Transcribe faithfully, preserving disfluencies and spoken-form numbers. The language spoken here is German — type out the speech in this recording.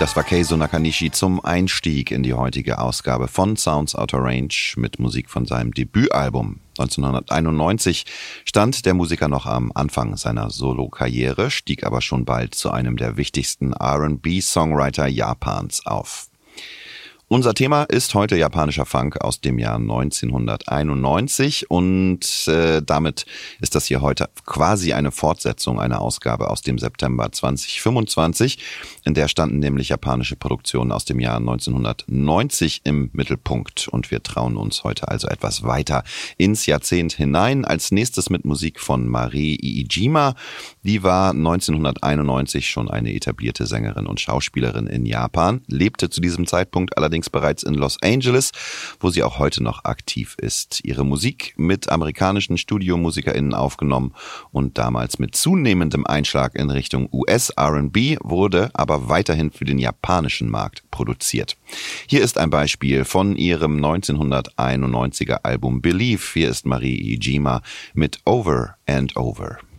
Das war Keizo Nakanishi zum Einstieg in die heutige Ausgabe von Sounds Outer Range mit Musik von seinem Debütalbum. neunzehnhunderteinundneunzig stand der Musiker noch am Anfang seiner Solokarriere, stieg aber schon bald zu einem der wichtigsten R and B-Songwriter Japans auf. Unser Thema ist heute japanischer Funk aus dem Jahr neunzehnhunderteinundneunzig und äh, damit ist das hier heute quasi eine Fortsetzung einer Ausgabe aus dem September zweitausendfünfundzwanzig. In der standen nämlich japanische Produktionen aus dem Jahr neunzehnhundertneunzig im Mittelpunkt und wir trauen uns heute also etwas weiter ins Jahrzehnt hinein. Als nächstes mit Musik von Mari Iijima. Die war neunzehnhunderteinundneunzig schon eine etablierte Sängerin und Schauspielerin in Japan, lebte zu diesem Zeitpunkt allerdings bereits in Los Angeles, wo sie auch heute noch aktiv ist. Ihre Musik mit amerikanischen StudiomusikerInnen aufgenommen und damals mit zunehmendem Einschlag in Richtung U S R and B, wurde aber weiterhin für den japanischen Markt produziert. Hier ist ein Beispiel von ihrem neunzehnhunderteinundneunziger Album Believe. Hier ist Mari Iijima mit Over and Over.